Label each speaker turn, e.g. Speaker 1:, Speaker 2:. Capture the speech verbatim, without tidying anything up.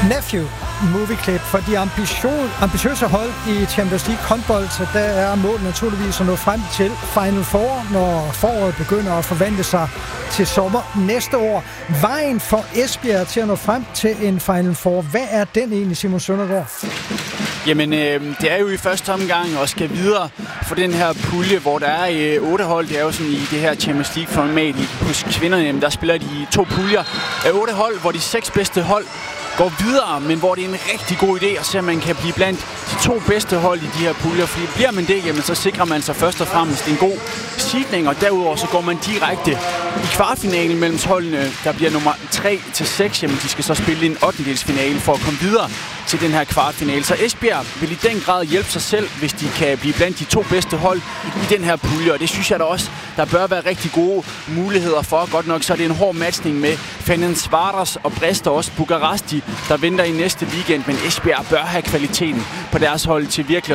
Speaker 1: Nephew movieklip for de ambitiøse, ambitiøse hold i Champions League håndbold. Så der er målet naturligvis at nå frem til Final Four, når foråret begynder at forvandle sig til sommer næste år. Vejen for Esbjerg til at nå frem til en Final Four, hvad er den egentlig, Simon Søndergaard?
Speaker 2: Jamen, øh, det er jo i første omgang og skal videre for den her pulje, hvor der er øh, otte hold. Det er jo sådan i det her Champions League-format hos kvinderne. Jamen, der spiller de to puljer af otte hold, hvor de seks bedste hold går videre, men hvor det er en rigtig god idé at se, at man kan blive blandt de to bedste hold i de her puljer. Fordi bliver man det, jamen, så sikrer man sig først og fremmest en god seedning, og derudover så går man direkte i kvartfinalen mellem holdene, der bliver nummer tre til seks. Jamen, de skal så spille en ottendedelsfinale for at komme videre til den her kvartfinale. Så Esbjerg vil i den grad hjælpe sig selv, hvis de kan blive blandt de to bedste hold i den her pulje, og det synes jeg da også, der bør være rigtig gode muligheder for. Godt nok så er det en hård matchning med Ferencvaros og Brest og også Bukaresti, der venter i næste weekend, men Esbjerg bør have kvaliteten på deres hold til virkelig